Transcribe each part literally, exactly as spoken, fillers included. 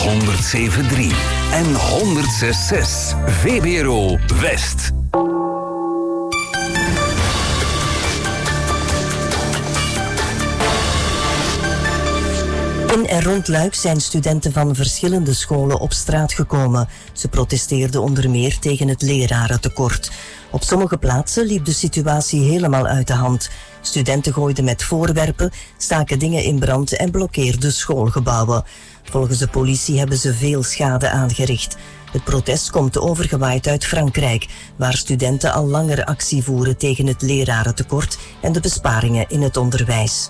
honderdzeven komma drie en honderdzes komma zes. V B R O West. In en rond Luik zijn studenten van verschillende scholen op straat gekomen. Ze protesteerden onder meer tegen het lerarentekort. Op sommige plaatsen liep de situatie helemaal uit de hand. Studenten gooiden met voorwerpen, staken dingen in brand en blokkeerden schoolgebouwen. Volgens de politie hebben ze veel schade aangericht. Het protest komt overgewaaid uit Frankrijk, waar studenten al langer actie voeren tegen het lerarentekort en de besparingen in het onderwijs.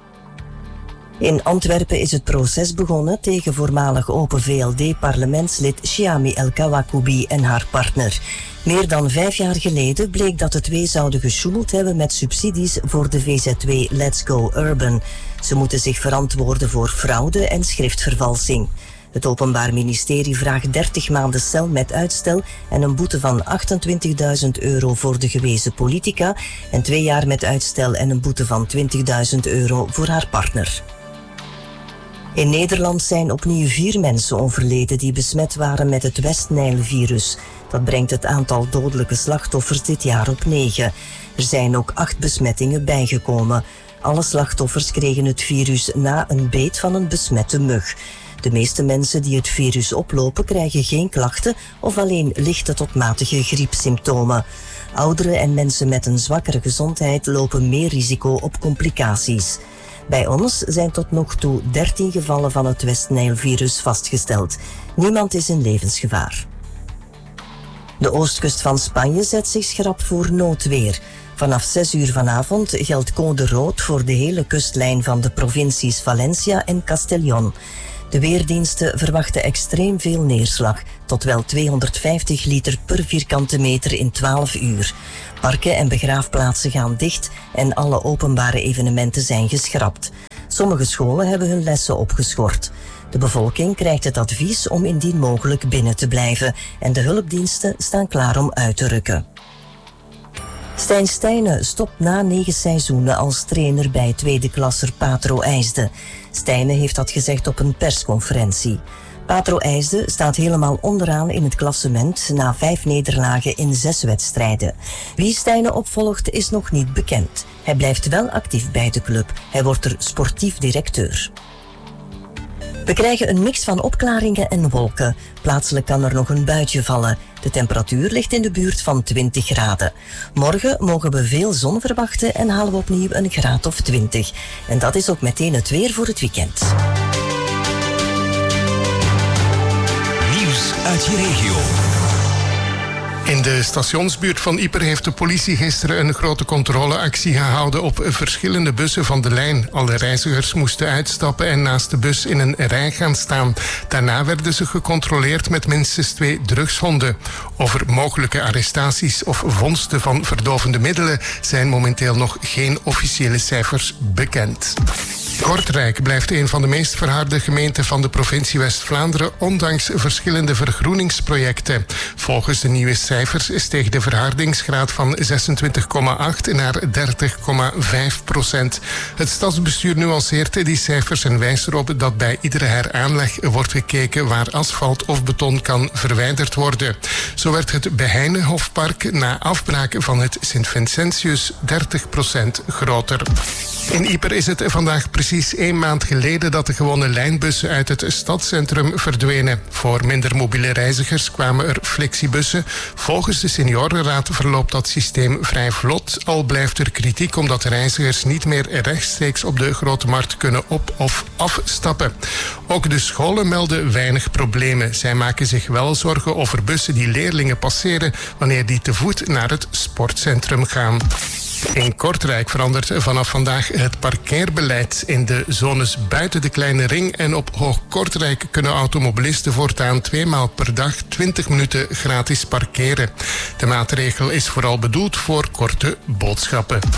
In Antwerpen is het proces begonnen tegen voormalig Open V L D-parlementslid Chiami El Kawakoubi en haar partner. Meer dan vijf jaar geleden bleek dat de twee zouden gesjoemeld hebben met subsidies voor de V Z W Let's Go Urban. Ze moeten zich verantwoorden voor fraude en schriftvervalsing. Het Openbaar Ministerie vraagt dertig maanden cel met uitstel en een boete van achtentwintigduizend euro voor de gewezen politica en twee jaar met uitstel en een boete van twintigduizend euro voor haar partner. In Nederland zijn opnieuw vier mensen overleden die besmet waren met het West-Nijl-virus. Dat brengt het aantal dodelijke slachtoffers dit jaar op negen. Er zijn ook acht besmettingen bijgekomen. Alle slachtoffers kregen het virus na een beet van een besmette mug. De meeste mensen die het virus oplopen krijgen geen klachten of alleen lichte tot matige griepsymptomen. Ouderen en mensen met een zwakkere gezondheid lopen meer risico op complicaties. Bij ons zijn tot nog toe dertien gevallen van het West-Nijl-virus vastgesteld. Niemand is in levensgevaar. De oostkust van Spanje zet zich schrap voor noodweer. Vanaf zes uur vanavond geldt code rood voor de hele kustlijn van de provincies Valencia en Castellón. De weerdiensten verwachten extreem veel neerslag, tot wel tweehonderdvijftig liter per vierkante meter in twaalf uur. Parken en begraafplaatsen gaan dicht en alle openbare evenementen zijn geschrapt. Sommige scholen hebben hun lessen opgeschort. De bevolking krijgt het advies om indien mogelijk binnen te blijven en de hulpdiensten staan klaar om uit te rukken. Stijn Stijnen stopt na negen seizoenen als trainer bij tweede klasser Patro IJsde. Stijnen heeft dat gezegd op een persconferentie. Patro IJsde staat helemaal onderaan in het klassement na vijf nederlagen in zes wedstrijden. Wie Stijnen opvolgt is nog niet bekend. Hij blijft wel actief bij de club. Hij wordt er sportief directeur. We krijgen een mix van opklaringen en wolken. Plaatselijk kan er nog een buitje vallen. De temperatuur ligt in de buurt van twintig graden. Morgen mogen we veel zon verwachten en halen we opnieuw een graad of twintig. En dat is ook meteen het weer voor het weekend. Nieuws uit je regio. In de stationsbuurt van Ieper heeft de politie gisteren een grote controleactie gehouden op verschillende bussen van de lijn. Alle reizigers moesten uitstappen en naast de bus in een rij gaan staan. Daarna werden ze gecontroleerd met minstens twee drugshonden. Over mogelijke arrestaties of vondsten van verdovende middelen zijn momenteel nog geen officiële cijfers bekend. Kortrijk blijft een van de meest verharde gemeenten van de provincie West-Vlaanderen, ondanks verschillende vergroeningsprojecten. Volgens de nieuwe cijfers steeg de verhardingsgraad van zesentwintig komma acht naar dertig komma vijf procent. Het stadsbestuur nuanceert die cijfers en wijst erop dat bij iedere heraanleg wordt gekeken waar asfalt of beton kan verwijderd worden. Zo werd het Beheinenhofpark na afbraak van het Sint-Vincentius dertig procent groter. In Ieper is het vandaag precies één maand geleden dat de gewone lijnbussen uit het stadscentrum verdwenen. Voor minder mobiele reizigers kwamen er flexibussen. Volgens de seniorenraad verloopt dat systeem vrij vlot. Al blijft er kritiek omdat reizigers niet meer rechtstreeks op de Grote Markt kunnen op- of afstappen. Ook de scholen melden weinig problemen. Zij maken zich wel zorgen over bussen die leerlingen passeren wanneer die te voet naar het sportcentrum gaan. In Kortrijk verandert vanaf vandaag het parkeerbeleid. In de zones buiten de kleine ring en op Hoog-Kortrijk kunnen automobilisten voortaan tweemaal per dag twintig minuten gratis parkeren. De maatregel is vooral bedoeld voor korte boodschappen.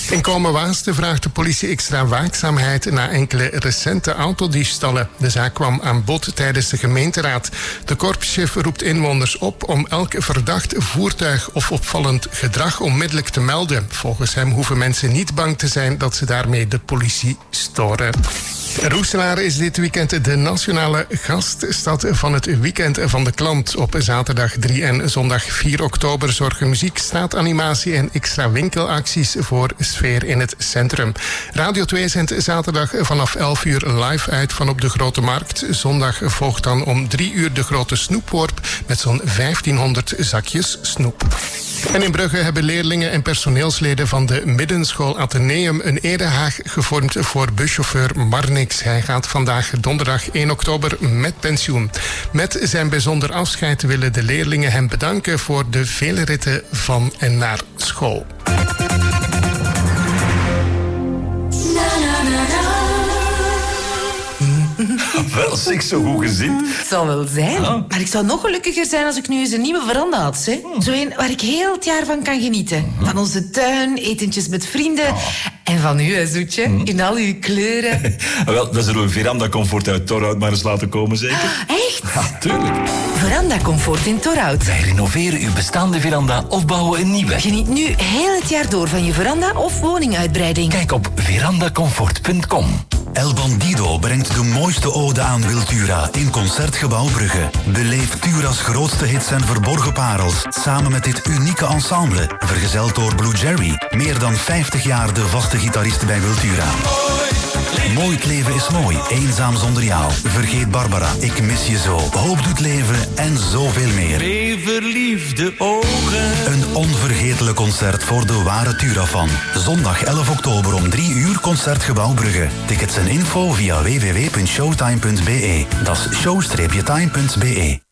In Komen-Waasten vraagt de politie extra waakzaamheid na enkele recente autodiefstallen. De zaak kwam aan bod tijdens de gemeenteraad. De korpschef roept inwoners op om elk verdacht voertuig of opvallend gedrag onmiddellijk te melden. Volgens hem hoeven mensen niet bang te zijn dat ze daarmee de politie storen. Roeselare is dit weekend de nationale gaststad van het Weekend van de Klant. Op zaterdag drie en zondag vier oktober zorgen muziek, straatanimatie en extra winkelacties voor sfeer in het centrum. Radio twee zendt zaterdag vanaf elf uur live uit van op de Grote Markt. Zondag volgt dan om drie uur de grote snoepworp met zo'n vijftienhonderd zakjes snoep. En in Brugge hebben leerlingen en personeelsleden van de middenschool Atheneum een erehaag gevormd voor buschauffeur Marnix. Hij gaat vandaag donderdag één oktober met pensioen. Met zijn bijzonder afscheid willen de leerlingen hem bedanken voor de vele ritten van en naar school. Wel, zeg, zo goed gezien. Het zal wel zijn. Ja. Maar ik zou nog gelukkiger zijn als ik nu eens een nieuwe veranda had. Hè? Hmm. Zo een waar ik heel het jaar van kan genieten. Van onze tuin, etentjes met vrienden. Ja. En van u, hè, Zoetje. Hmm. In al uw kleuren. Wel, we zullen een veranda-comfort uit Torhout maar eens laten komen, zeker? Echt? Ja, tuurlijk. Veranda Comfort in Torhout. Wij renoveren uw bestaande veranda of bouwen een nieuwe. Geniet nu heel het jaar door van je veranda of woninguitbreiding. Kijk op verandacomfort punt com. El Bandido brengt de mooiste ode aan Wiltura in Concertgebouw Brugge. Beleef Tura's grootste hits en verborgen parels samen met dit unieke ensemble. Vergezeld door Blue Jerry, meer dan vijftig jaar de vaste gitarist bij Wiltura. Mooi het leven is mooi, eenzaam zonder jou. Vergeet Barbara, ik mis je zo. Hoop doet leven en zoveel meer. Twee verliefde ogen. Een onvergetelijk concert voor de ware Tura-fan. Zondag elf oktober om drie uur Concertgebouw Brugge. Tickets en info via w w w punt showtime punt b e. Dat is show time punt b e.